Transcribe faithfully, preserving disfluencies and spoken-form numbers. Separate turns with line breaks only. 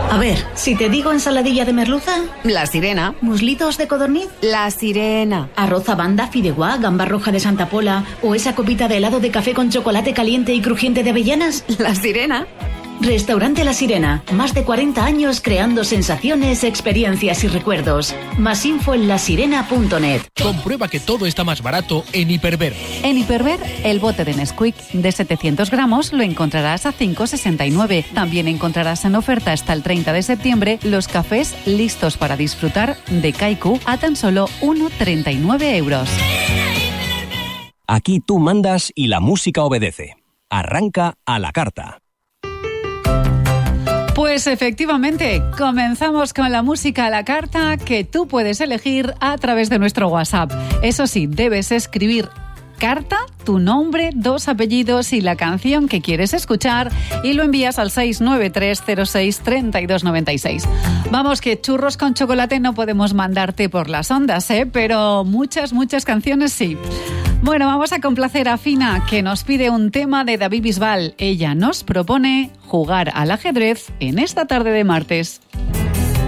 A ver, si te digo ensaladilla de merluza...
La sirena.
¿Muslitos de codorniz?
La sirena.
¿Arroz a banda, fideuá, gamba roja de Santa Pola o esa copita de helado de café con chocolate caliente y crujiente de avellanas?
La sirena.
Restaurante La Sirena. Más de cuarenta años creando sensaciones, experiencias y recuerdos. Más info en la sirena punto net.
Comprueba que todo está más barato en Hiperver.
En Hiperver, el bote de Nesquik de setecientos gramos lo encontrarás a cinco sesenta y nueve. También encontrarás en oferta hasta el treinta de septiembre los cafés listos para disfrutar de Kaiku a tan solo uno treinta y nueve euros.
Aquí tú mandas y la música obedece. Arranca a la carta.
Pues efectivamente, comenzamos con la música a la carta que tú puedes elegir a través de nuestro WhatsApp. Eso sí, debes escribir carta, tu nombre, dos apellidos y la canción que quieres escuchar y lo envías al seis nueve tres cero seis tres dos nueve seis. Vamos, que churros con chocolate no podemos mandarte por las ondas, ¿eh? Pero muchas, muchas canciones sí. Bueno, vamos a complacer a Fina, que nos pide un tema de David Bisbal. Ella nos propone jugar al ajedrez en esta tarde de martes.